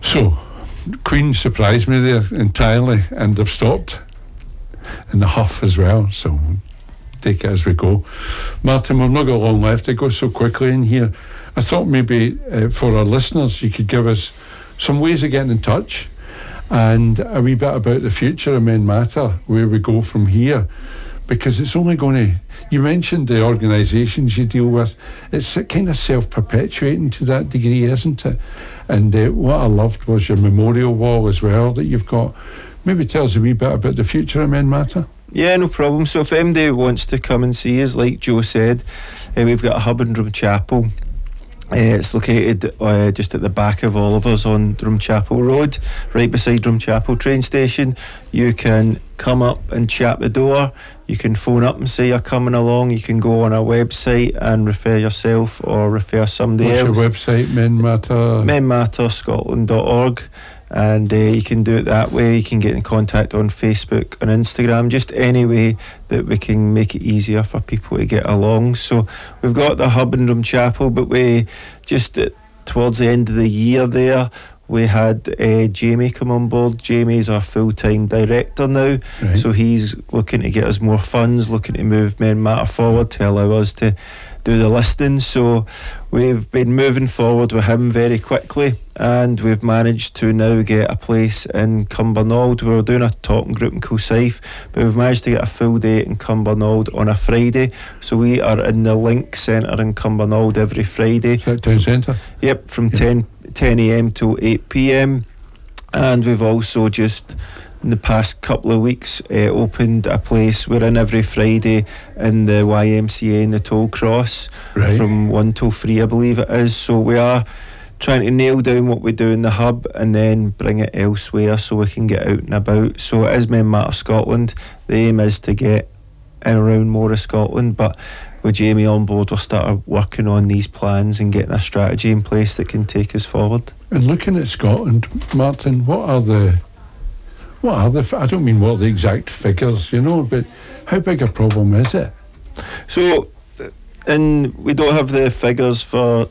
So, Queen surprised me there entirely, and they've stopped. And the Huff as well, so take it as we go. Martin, we've not got long left. It goes so quickly in here. I thought maybe for our listeners you could give us some ways of getting in touch and a wee bit about the future of Men Matter, where we go from here, because it's only going to... You mentioned the organisations you deal with. It's kind of self-perpetuating to that degree, isn't it? And what I loved was your memorial wall as well that you've got. Maybe tell us a wee bit about the future of Men Matter. Yeah, no problem. So if anybody wants to come and see us, like Joe said, we've got a hub in Drumchapel. It's located just at the back of Oliver's on Drumchapel Road, right beside Drumchapel train station. You can come up and chat the door. You can phone up and say you're coming along. You can go on our website and refer yourself or refer somebody else. What's your website? Men Matter? menmatterscotland.org. And you can do it that way. You can get in contact on Facebook and Instagram, just any way that we can make it easier for people to get along. So we've got the hub in Drumchapel, but we just towards the end of the year there, we had Jamie come on board. Jamie's our full-time director now, right. So he's looking to get us more funds, looking to move Men Matter forward to allow us to do the listing. So we've been moving forward with him very quickly, and we've managed to now get a place in Cumbernauld. We were doing a talking group in Kilsyth, but we've managed to get a full day in Cumbernauld on a Friday. So we are in the Link Centre in Cumbernauld every Friday. Is that town centre? Yep, from 10 a.m. till 8 p.m. And we've also just in the past couple of weeks opened a place. We're in every Friday in the YMCA in the Toll Cross, right, from 1 till 3 I believe it is. So we are trying to nail down what we do in the hub and then bring it elsewhere so we can get out and about. So it is Men Matter Scotland. The aim is to get in around more of Scotland, but with Jamie on board, we'll start working on these plans and getting a strategy in place that can take us forward. And looking at Scotland, Martin, what are the I don't mean what are the exact figures, but how big a problem is it? So, and we don't have the figures for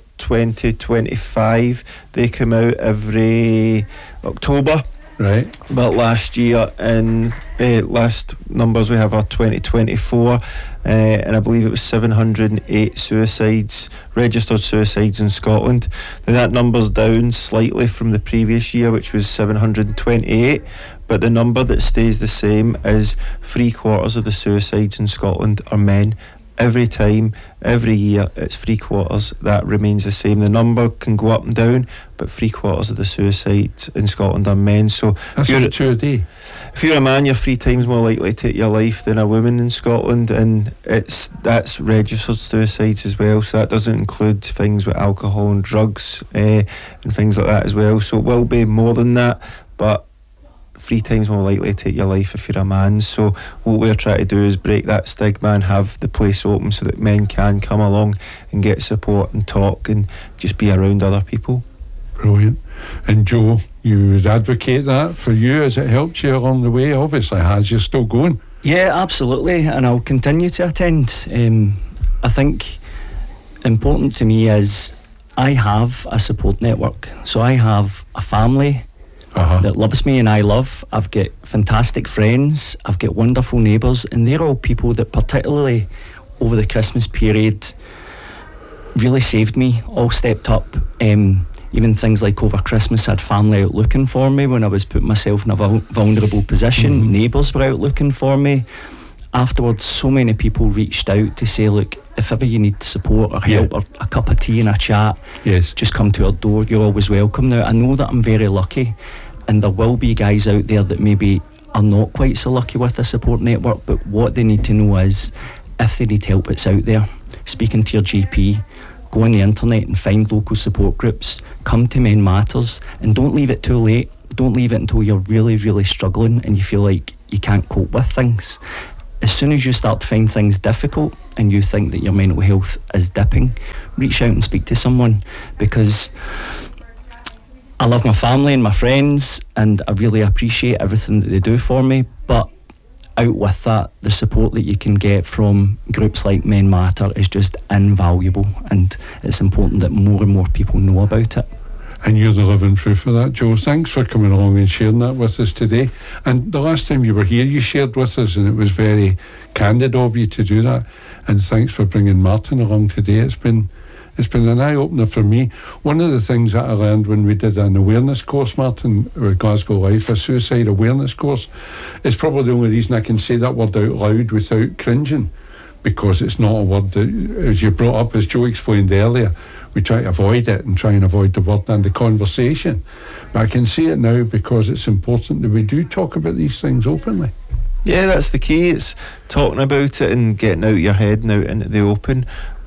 2025. They come out every October. Right. But last year, in last numbers we have are 2024, and I believe it was 708 suicides, registered suicides in Scotland. Now that number's down slightly from the previous year, which was 728, but the number that stays the same is 3/4 of the suicides in Scotland are men. Every time, every year, it's 3/4. That remains the same. The number can go up and down, but 3/4 of the suicides in Scotland are men. So that's only 2 a day. If you're a man, you're 3 times more likely to take your life than a woman in Scotland, and that's registered suicides as well. So that doesn't include things with alcohol and drugs and things like that as well. So it will be more than that, but 3 times more likely to take your life if you're a man. So what we're trying to do is break that stigma and have the place open so that men can come along and get support and talk and just be around other people. Brilliant. And Joe, you would advocate that for you? Has it helped you along the way? Obviously has. You're still going. Yeah, absolutely, and I'll continue to attend. I think important to me is I have a support network. So I have a family that loves me and I love. I've got fantastic friends, I've got wonderful neighbours, and they're all people that particularly over the Christmas period really saved me, all stepped up. Even things like over Christmas I had family out looking for me when I was putting myself in a vulnerable position. Neighbours were out looking for me. Afterwards, so many people reached out to say, look, if ever you need support or help or a cup of tea and a chat, just come to our door, you're always welcome. Now I know that I'm very lucky, and there will be guys out there that maybe are not quite so lucky with a support network, but what they need to know is if they need help, it's out there. Speaking to your GP, go on the internet and find local support groups, come to Men Matters, and don't leave it too late. Don't leave it until you're really, really struggling and you feel like you can't cope with things. As soon as you start to find things difficult and you think that your mental health is dipping, reach out and speak to someone, because I love my family and my friends and I really appreciate everything that they do for me, but out with that, the support that you can get from groups like Men Matter is just invaluable, and it's important that more and more people know about it. And you're the living proof of that, Joe. Thanks for coming along and sharing that with us today. And the last time you were here, you shared with us, and it was very candid of you to do that. And thanks for bringing Martin along today. It's been an eye-opener for me. One of the things that I learned when we did an awareness course, Martin, with Glasgow Life, a suicide awareness course, is probably the only reason I can say that word out loud without cringing, because it's not a word that, as you brought up, as Joe explained earlier, we try to avoid it and try and avoid the word and the conversation. But I can say it now because it's important that we do talk about these things openly. Yeah, that's the key. It's talking about it and getting out your head and out into the open.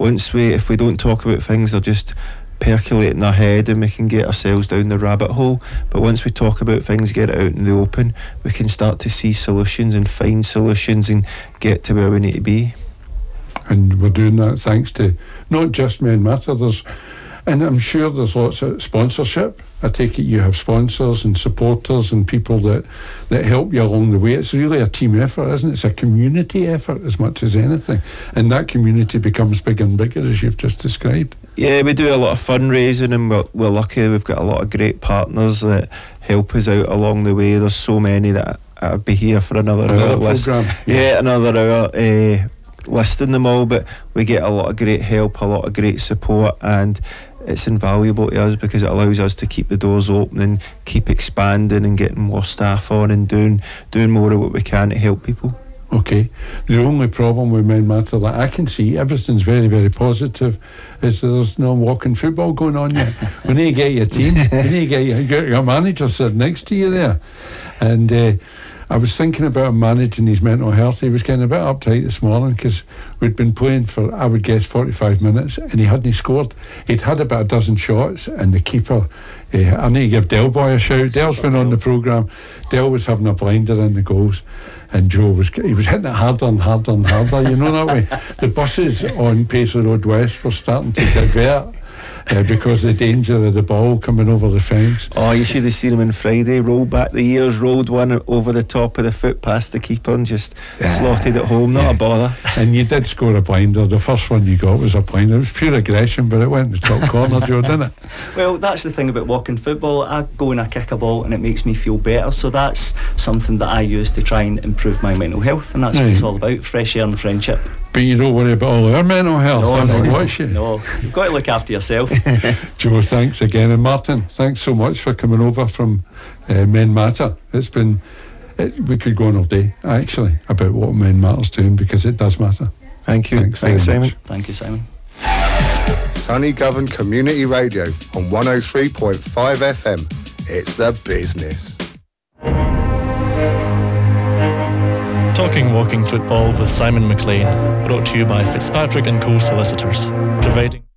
If we don't talk about things, they'll just percolate in our head and we can get ourselves down the rabbit hole. But once we talk about things, get it out in the open, we can start to see solutions and find solutions and get to where we need to be. And we're doing that thanks to not just Men Matter. And I'm sure there's lots of sponsorship. I take it you have sponsors and supporters and people that help you along the way. It's really a team effort, isn't it? It's a community effort as much as anything. And that community becomes bigger and bigger, as you've just described. Yeah, we do a lot of fundraising, and we're lucky. We've got a lot of great partners that help us out along the way. There's so many that I'd be here for another hour. Another hour listing them all, but we get a lot of great help, a lot of great support, and it's invaluable to us because it allows us to keep the doors open and keep expanding and getting more staff on and doing more of what we can to help people. Okay. The only problem with Men Matter that I can see, everything's very, very positive, is there's no walking football going on yet. We need to get your team. We need to get your manager sitting next to you there. And I was thinking about him managing his mental health. He was getting a bit uptight this morning because we'd been playing for, I would guess, 45 minutes and he hadn't scored. He'd had about a dozen shots and the keeper, I need to give Del Boy a shout. Del's been on the programme. Del was having a blinder in the goals and Joe was hitting it harder and harder and harder, you know that way. The buses on Paisley Road West were starting to divert because the danger of the ball coming over the fence. Oh, you should have seen him on Friday. Rolled back the ears, rolled one over the top of the foot past the keeper and just slotted it home. Not a bother. And you did score a blinder. The first one you got was a blinder. It was pure aggression, but it went in the top corner, Joe, didn't it? Well, that's the thing about walking football. I go and I kick a ball and it makes me feel better, so that's something that I use to try and improve my mental health, and that's what it's all about, fresh air and friendship. But you don't worry about all our mental health. No, you've got to look after yourself. Joe, thanks again. And Martin, thanks so much for coming over from Men Matter. We could go on all day, actually, about what Men Matter's doing, because it does matter. Thank you. Thanks Simon. Thank you, Simon. Sunny Govan Community Radio on 103.5 FM. It's the business. Talking Walking Football with Simon McLean, brought to you by Fitzpatrick & Co Solicitors, providing